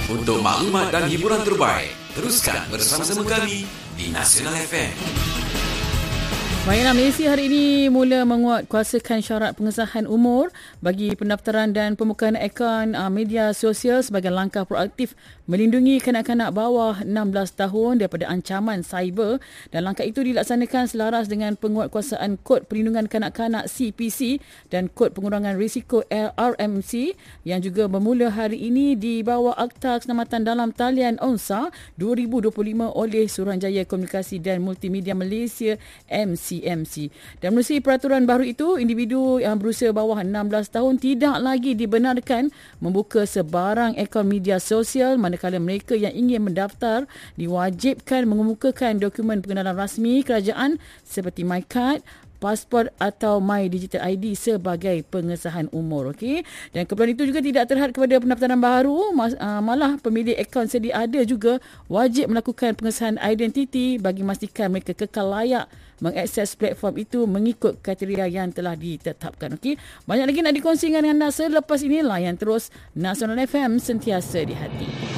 Untuk maklumat dan hiburan terbaik, teruskan bersama-sama kami di Nasional FM. Baiklah, Malaysia hari ini mula menguatkuasakan syarat pengesahan umur bagi pendaftaran dan pembukaan akaun media sosial sebagai langkah proaktif melindungi kanak-kanak bawah 16 tahun daripada ancaman cyber, dan langkah itu dilaksanakan selaras dengan penguatkuasaan Kod Perlindungan Kanak-kanak CPC dan Kod Pengurangan Risiko RMC yang juga bermula hari ini di bawah Akta Keselamatan Dalam Talian ONSA 2025 oleh Suruhanjaya Komunikasi dan Multimedia Malaysia MCMC. Dan melalui peraturan baru itu, individu yang berusia bawah 16 tahun tidak lagi dibenarkan membuka sebarang akaun media sosial, manakala mereka yang ingin mendaftar diwajibkan mengemukakan dokumen pengenalan rasmi kerajaan seperti MyKad, pasport atau My Digital ID sebagai pengesahan umur. Okey. Dan keperluan itu juga tidak terhad kepada pendaftaran baru, malah pemilik akaun sedia ada juga wajib melakukan pengesahan identiti bagi memastikan mereka kekal layak mengakses platform itu mengikut kriteria yang telah ditetapkan. Okey. Banyak lagi nak dikongsi dengan anda selepas ini. Layan terus Nasional FM, sentiasa di hati.